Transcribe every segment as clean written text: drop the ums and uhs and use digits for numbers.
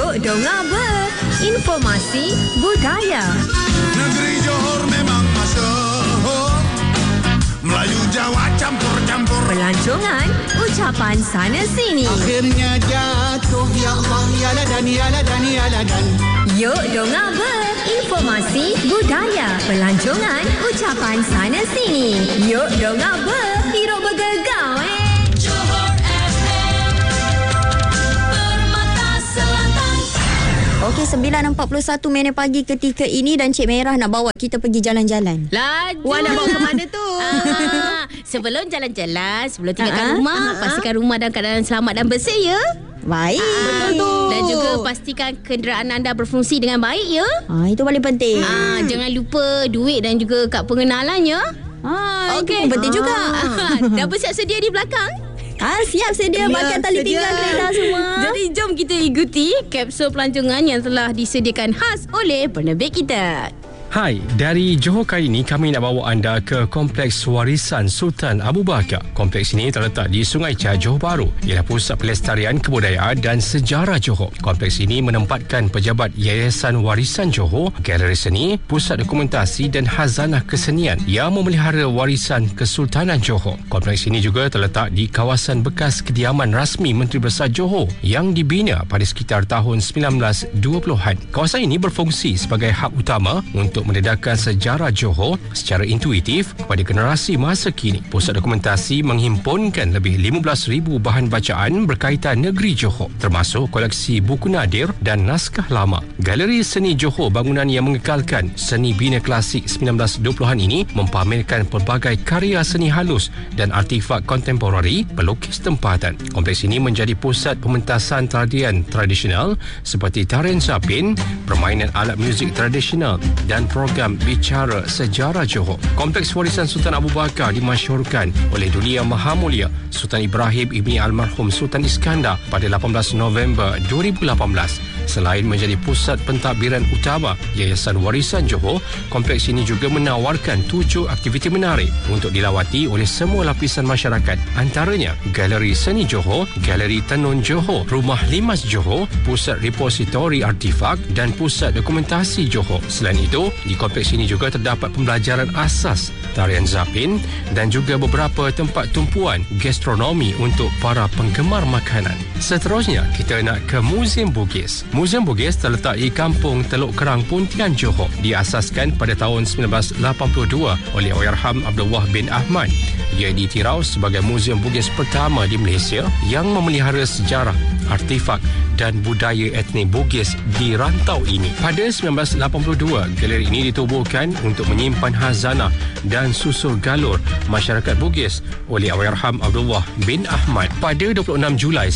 Yuk dengar ber, informasi budaya. Negeri Johor memang masyhur, Melayu Jawa campur-campur. Pelancongan, ucapan sana sini. Akhirnya jatuh, ya Allah, ya ladan, ya ladan, ya ladan. Yuk dengar ber, informasi budaya. Pelancongan, ucapan sana sini. Yuk dengar ber, hidup bergegar. Okey, 9.41 minit pagi ketika ini dan Cik Merah nak bawa kita pergi jalan-jalan. Laju. Wah, nak bawa ke mana tu? Sebelum jalan-jalan, sebelum tinggalkan rumah, pastikan rumah dalam keadaan selamat dan bersih ya. Baik. Betul tu. Dan juga pastikan kenderaan anda berfungsi dengan baik ya. Itu paling penting. Jangan lupa duit dan juga kad pengenalan ya. Itu pun penting juga. Dah bersiap sedia di belakang? Siap sedia pakai tali pinggang kereta semua. Jadi jom kita ikuti kapsul pelancongan yang telah disediakan khas oleh penerbit kita. Hai, dari Johor kali ini kami nak bawa anda ke Kompleks Warisan Sultan Abu Bakar. Kompleks ini terletak di Sungai Chai, Johor Bahru. Ialah pusat pelestarian kebudayaan dan sejarah Johor. Kompleks ini menempatkan pejabat Yayasan Warisan Johor, galeri seni, pusat dokumentasi dan khazanah kesenian yang memelihara warisan Kesultanan Johor. Kompleks ini juga terletak di kawasan bekas kediaman rasmi Menteri Besar Johor yang dibina pada sekitar tahun 1920-an. Kawasan ini berfungsi sebagai hub utama untuk mendedahkan sejarah Johor secara intuitif kepada generasi masa kini. Pusat dokumentasi menghimpunkan lebih 15,000 bahan bacaan berkaitan negeri Johor, termasuk koleksi buku nadir dan naskah lama. Galeri Seni Johor, bangunan yang mengekalkan seni bina klasik 1920-an ini, mempamerkan pelbagai karya seni halus dan artifak kontemporari pelukis tempatan. Kompleks ini menjadi pusat pementasan tarian tradisional seperti tarian zapin, permainan alat muzik tradisional dan program bicara sejarah Johor. Kompleks Warisan Sultan Abu Bakar dimasyhurkan oleh Duli Yang Maha Mulia Sultan Ibrahim Ibni Almarhum Sultan Iskandar pada 18 November 2018. Selain menjadi pusat pentadbiran utama Yayasan Warisan Johor, kompleks ini juga menawarkan 7 aktiviti menarik untuk dilawati oleh semua lapisan masyarakat. Antaranya Galeri Seni Johor, Galeri Tenun Johor, Rumah Limas Johor, Pusat Repositori Artifak dan Pusat Dokumentasi Johor. Selain itu, di kompleks ini juga terdapat pembelajaran asas tarian zapin dan juga beberapa tempat tumpuan gastronomi untuk para penggemar makanan. Seterusnya, kita nak ke Muzium Bugis. Muzium Bugis terletak di Kampung Teluk Kerang, Pontian, Johor. Diasaskan pada tahun 1982 oleh Allahyarham Abdul Wahab bin Ahmad. Ia ditirau sebagai muzium Bugis pertama di Malaysia yang memelihara sejarah, artifak dan budaya etnik Bugis di rantau ini. Pada 1982, galeri ini ditubuhkan untuk menyimpan khazanah dan susul galur masyarakat Bugis oleh Allahyarham Abdullah bin Ahmad. Pada 26 Julai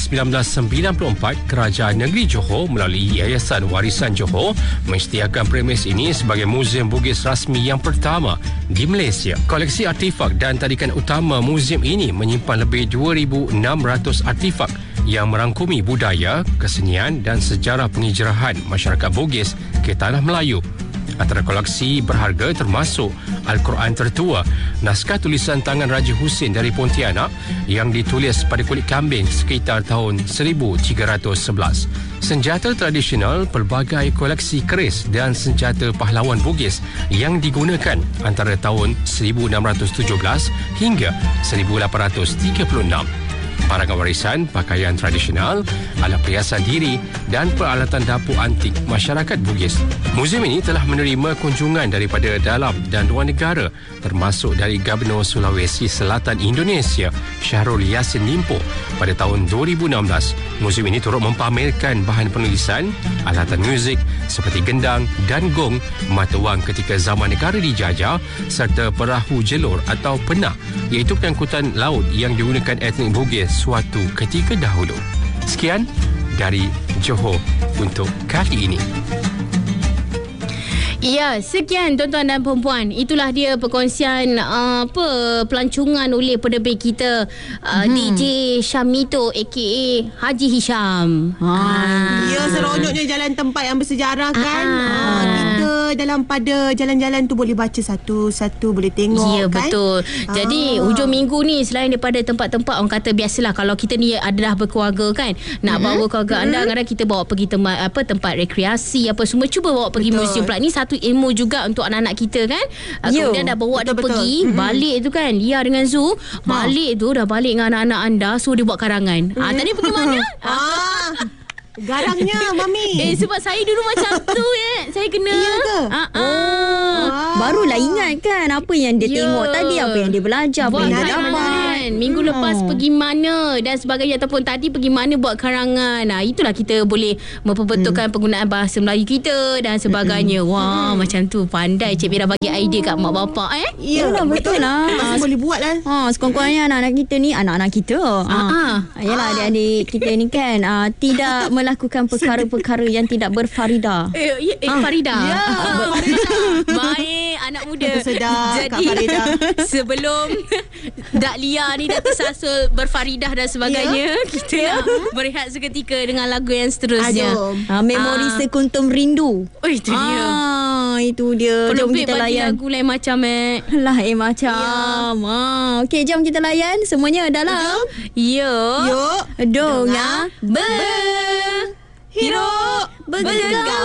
1994, Kerajaan Negeri Johor melalui Yayasan Warisan Johor mensyetiakan premis ini sebagai muzium Bugis rasmi yang pertama di Malaysia. Koleksi artifak dan tadikan utama muzium ini menyimpan lebih 2,600 artifak yang merangkumi budaya, kesenian dan sejarah penghijrahan masyarakat Bugis ke Tanah Melayu. Antara koleksi berharga termasuk Al-Quran tertua, naskah tulisan tangan Raja Husin dari Pontianak yang ditulis pada kulit kambing sekitar tahun 1311. Senjata tradisional, pelbagai koleksi keris dan senjata pahlawan Bugis yang digunakan antara tahun 1617 hingga 1836. Barangan warisan, pakaian tradisional, alat perhiasan diri dan peralatan dapur antik masyarakat Bugis. Muzium ini telah menerima kunjungan daripada dalam dan luar negara, termasuk dari Gubernur Sulawesi Selatan Indonesia Syahrul Yassin Limpo pada tahun 2016. Muzium ini turut mempamerkan bahan penulisan, alatan muzik seperti gendang dan gong, mata wang ketika zaman negara dijajah serta perahu jelur atau penak, iaitu pengangkutan laut yang digunakan etnik Bugis suatu ketika dahulu. Sekian dari Johor untuk kali ini. Ya, sekian tuan-tuan dan perempuan. Itulah dia perkongsian pelancongan oleh penerbit kita DJ Syamito aka Haji Hisham. Ya, seronoknya jalan tempat yang bersejarah kan. Kita ke dalam pada jalan-jalan tu boleh baca satu-satu, boleh tengok Ya, kan. betul. Jadi hujung minggu ni selain daripada tempat-tempat orang kata biasalah kalau kita ni adalah berkeluarga kan, nak bawa keluarga anda, kadang kita bawa pergi tempat rekreasi apa semua, cuba bawa pergi museum pula. Ni satu ilmu juga untuk anak-anak kita kan. Kemudian dah bawa dah pergi, balik tu kan, Lia dengan Zu balik tu dah balik dengan anak-anak anda, so dia buat karangan. Tadi pergi mana? Garangnya Mami. Sebab saya dulu macam tu saya kena. Ya ke? Barulah ingat kan apa yang dia tengok tadi, apa yang dia belajar, apa yang dia dapat. Minggu lepas pergi mana dan sebagainya, ataupun tadi pergi mana buat karangan. Itulah kita boleh memperbetulkan penggunaan bahasa Melayu kita dan sebagainya. Wah, macam tu pandai Cik Mira bagi idea kat mak bapak Yalah, betul lah. Masih boleh buat lah. Sekurang-kurangnya anak-anak kita ni anak-anak kita. Yalah, adik-adik kita ni kan tidak melakukan perkara-perkara yang tidak berfarida. Farida. Ya, Baik, anak muda. Sedap, Kak Jadi Farida. sebelum Dak Lia ni dah tersasul berfaridah dan sebagainya, kita nak berehat seketika dengan lagu yang seterusnya. Memori sekuntum rindu. Oh, itu dia. Itu dia. Jom Penerbit kita bagi layan. lagu lain macam Lah macam. Okey, jom kita layan semuanya dalam Yuk Yuk Dongah Hero Bergegar.